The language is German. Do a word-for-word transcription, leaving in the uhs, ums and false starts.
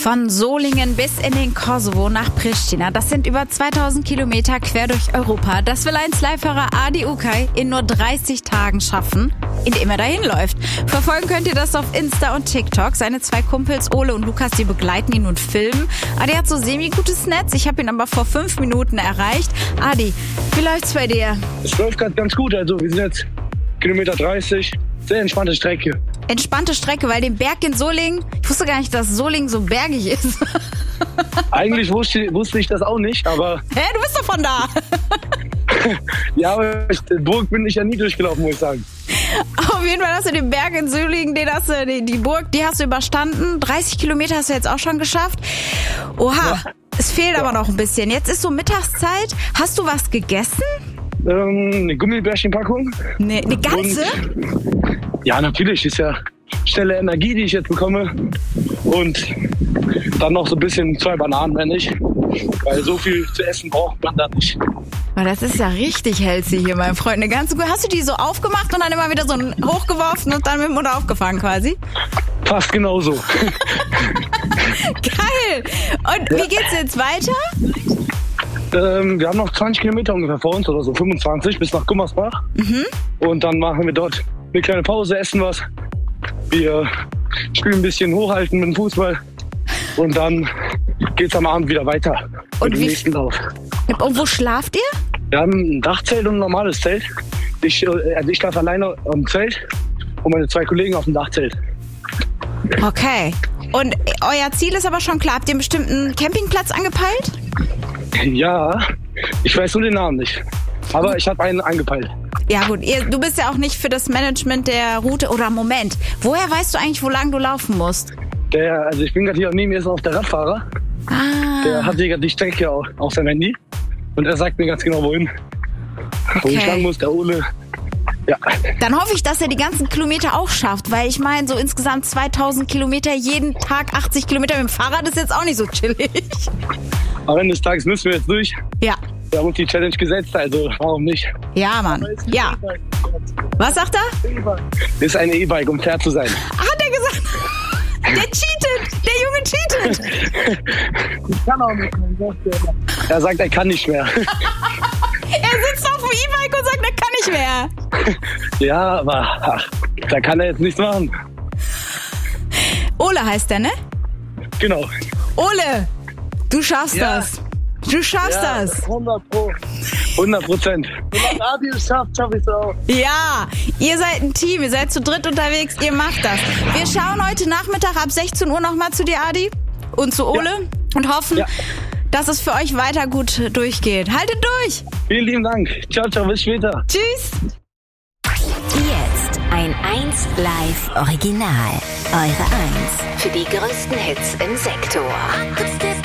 Von Solingen bis in den Kosovo nach Pristina. Das sind über zweitausend Kilometer quer durch Europa. Das will ein Live-Fahrer Adi Okay in nur dreißig Tagen schaffen, indem er dahin läuft. Verfolgen könnt ihr das auf Insta und TikTok. Seine zwei Kumpels Ole und Lukas, die begleiten ihn und filmen. Adi hat so semi-gutes Netz. Ich habe ihn aber vor fünf Minuten erreicht. Adi, wie läuft's bei dir? Es läuft gerade ganz gut. Also wir sind jetzt Kilometer dreißig. Sehr entspannte Strecke. Entspannte Strecke, weil den Berg in Solingen, ich wusste gar nicht, dass Solingen so bergig ist. Eigentlich wusste, wusste ich das auch nicht, aber... Hä, du bist doch von da. Ja, aber die Burg bin ich ja nie durchgelaufen, muss ich sagen. Auf jeden Fall hast du den Berg in Solingen, den hast du, die, die Burg, die hast du überstanden. dreißig Kilometer hast du jetzt auch schon geschafft. Oha, ja. Es fehlt ja. aber noch ein bisschen. Jetzt ist so Mittagszeit. Hast du was gegessen? Ähm, eine Gummibärchenpackung. Ne, eine ganze? Und, ja, natürlich. Ist ja schnelle Energie, die ich jetzt bekomme. Und dann noch so ein bisschen zwei Bananen, wenn nicht. Weil so viel zu essen braucht man da nicht. Aber das ist ja richtig healthy hier, mein Freund. Eine ganze, hast du die so aufgemacht und dann immer wieder so hochgeworfen und dann mit dem Mund aufgefangen quasi? Fast genauso. Geil! Und ja. Wie geht's jetzt weiter? Ähm, wir haben noch zwanzig Kilometer ungefähr vor uns oder so, fünfundzwanzig bis nach Gummersbach. Mhm. Und dann machen wir dort eine kleine Pause, essen was. Wir spielen ein bisschen hochhalten mit dem Fußball. Und dann geht's am Abend wieder weiter und mit dem wie, nächsten Lauf. Und wo schlaft ihr? Wir haben ein Dachzelt und ein normales Zelt. Ich, also ich schlafe alleine am Zelt und meine zwei Kollegen auf dem Dachzelt. Okay. Und euer Ziel ist aber schon klar. Habt ihr einen bestimmten Campingplatz angepeilt? Ja, ich weiß nur den Namen nicht. Aber ich habe einen angepeilt. Ja gut, ihr, du bist ja auch nicht für das Management der Route. Oder Moment, woher weißt du eigentlich, wo lang du laufen musst? Der, also ich bin gerade hier neben mir ist auf der Radfahrer. Ah. Der hat hier gerade die Strecke auf, auf seinem Handy. Und er sagt mir ganz genau, wohin. Okay. Wo ich lang muss, der Ole. Ja. Dann hoffe ich, dass er die ganzen Kilometer auch schafft, weil ich meine, so insgesamt zweitausend Kilometer, jeden Tag achtzig Kilometer mit dem Fahrrad ist jetzt auch nicht so chillig. Am Ende des Tages müssen wir jetzt durch. Ja. Wir haben uns die Challenge gesetzt, also warum nicht? Ja, Mann. Ja. Was sagt er? Das ist ein E-Bike, um fair zu sein. Hat er gesagt? Der cheatet! Der Junge cheatet! Ich kann auch nicht mehr. Er sagt, er kann nicht mehr. Er sitzt auf dem E-Bike und sagt, er kann nicht mehr. Ja, aber ach, da kann er jetzt nichts machen. Ole heißt der, ne? Genau. Ole, du schaffst ja. das. Du schaffst ja, das. hundert Pro. hundert Prozent. Wenn Adi es schafft, schaffe ich es auch. Ja, ihr seid ein Team, ihr seid zu dritt unterwegs, ihr macht das. Wir schauen heute Nachmittag ab sechzehn Uhr nochmal zu dir, Adi, und zu Ole ja. und hoffen, ja. dass es für euch weiter gut durchgeht. Haltet durch! Vielen lieben Dank. Ciao, ciao, bis später. Tschüss! Jetzt ein eins Live Original. Eure eins für die größten Hits im Sektor.